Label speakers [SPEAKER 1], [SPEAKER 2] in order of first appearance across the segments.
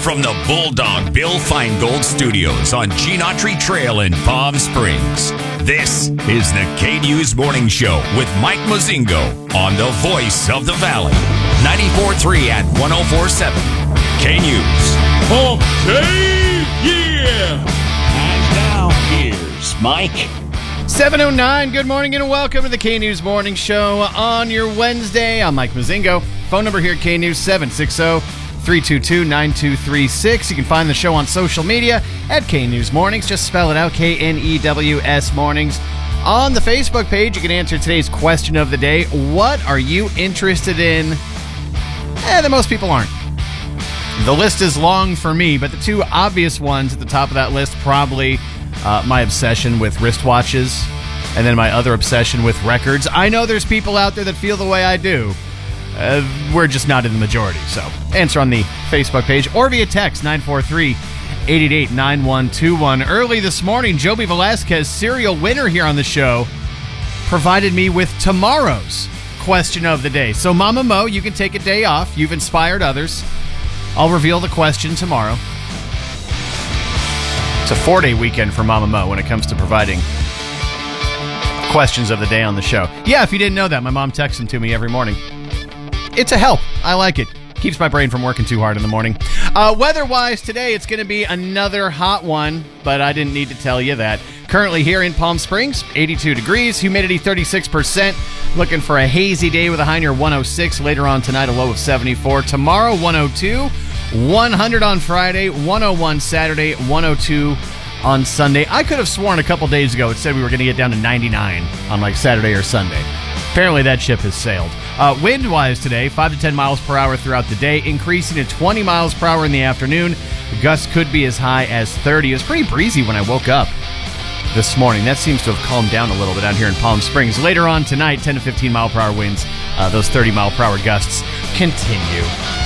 [SPEAKER 1] from the Bulldog Bill Feingold Studios on Gene Autry Trail in Palm Springs, this is the K-News Morning Show with Mike Mozingo on the voice of the Valley. 94.3 and 104.7 K-News.
[SPEAKER 2] Pump tape, yeah!
[SPEAKER 1] And now, here's Mike.
[SPEAKER 3] 7:09, good morning and welcome to the K-News Morning Show on your Wednesday. I'm Mike Mozingo. Phone number here at K-News, 760-322-9236. You can find the show on social media at K-News Mornings. Just spell it out, K-N-E-W-S Mornings. On the Facebook page, you can answer today's question of the day. What are you interested in that most people aren't? The list is long for me, but the two obvious ones at the top of that list probably my obsession with wristwatches and then my other obsession with records. I know there's people out there that feel the way I do. We're just not in the majority, so answer on the Facebook page or via text 943-888-9121. Early this morning, Joby Velasquez, serial winner here on the show, provided me with tomorrow's question of the day. So Mama Mo, you can take a day off. You've inspired others. I'll reveal the question tomorrow. It's a 4-day weekend for Mama Mo when it comes to providing questions of the day on the show. Yeah, if you didn't know that, my mom texts them to me every morning. It's a help. I like it. Keeps my brain from working too hard in the morning. Weather-wise, today it's going to be another hot one, but I didn't need to tell you that. Currently here in Palm Springs, 82 degrees, humidity 36%. Looking for a hazy day with a high near 106. Later on tonight, a low of 74. Tomorrow, 102. 100 on Friday, 101 Saturday, 102 on Sunday. I could have sworn a couple days ago it said we were going to get down to 99 on like Saturday or Sunday. Apparently that ship has sailed. Wind-wise today, 5 to 10 miles per hour throughout the day, increasing to 20 miles per hour in the afternoon. The gusts could be as high as 30. It was pretty breezy when I woke up this morning. That seems to have calmed down a little bit out here in Palm Springs. Later on tonight, 10 to 15 mile per hour winds. Those 30 mile per hour gusts continue.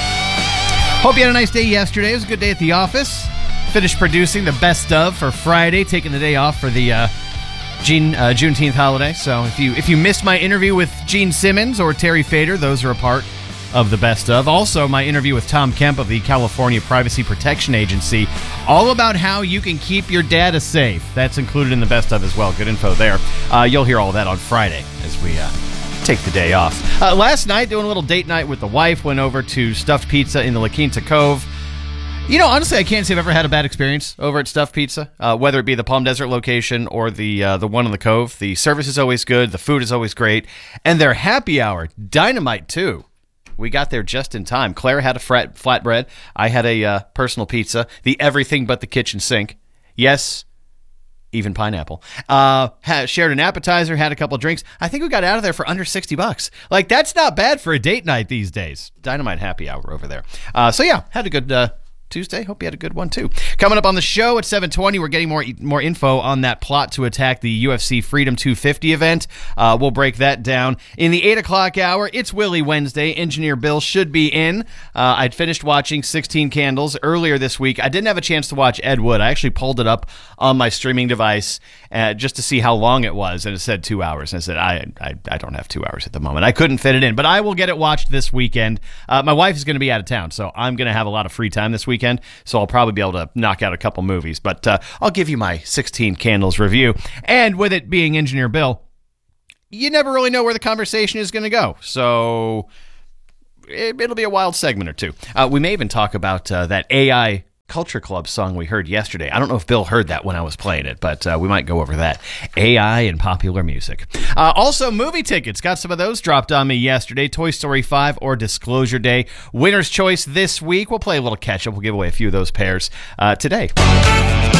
[SPEAKER 3] Hope you had a nice day yesterday. It was a good day at the office. Finished producing the best of for Friday, taking the day off for the Juneteenth holiday. So if you missed my interview with Gene Simmons or Terry Fader, those are a part of the best of. Also, my interview with Tom Kemp of the California Privacy Protection Agency, all about how you can keep your data safe. That's included in the best of as well. Good info there. You'll hear all of that on Friday as we take the day off. Last night, doing a little date night with the wife, went over to Stuffed Pizza in the La Quinta Cove. You know, honestly, I can't say I've ever had a bad experience over at Stuffed Pizza, whether it be the Palm Desert location or the one in the Cove. The service is always good. The food is always great. And their happy hour, dynamite too. We got there just in time. Claire had a flatbread. I had a personal pizza. The everything but the kitchen sink. Yes, even pineapple. Shared an appetizer, had a couple drinks. I think we got out of there for under $60. Like, that's not bad for a date night these days. Dynamite happy hour over there. So yeah, had a good Tuesday. Hope you had a good one too. Coming up on the show at 7:20, we're getting more info on that plot to attack the UFC Freedom 250 event. We'll break that down. In the 8 o'clock hour, it's Willie Wednesday. Engineer Bill should be in. I'd finished watching 16 Candles earlier this week. I didn't have a chance to watch Ed Wood. I actually pulled it up on my streaming device just to see how long it was, and it said 2 hours. And I said, I don't have 2 hours at the moment. I couldn't fit it in, but I will get it watched this weekend. My wife is going to be out of town, so I'm going to have a lot of free time this weekend. So I'll probably be able to knock out a couple movies. But I'll give you my 16 Candles review. And with it being Engineer Bill, you never really know where the conversation is going to go. So it'll be a wild segment or two. We may even talk about that AI Culture Club song we heard yesterday. I don't know if Bill heard that when I was playing it, but we might go over that. AI and popular music. Also, movie tickets. Got some of those dropped on me yesterday. Toy Story 5 or Disclosure Day. Winner's Choice this week. We'll play a little catch-up. We'll give away a few of those pairs today.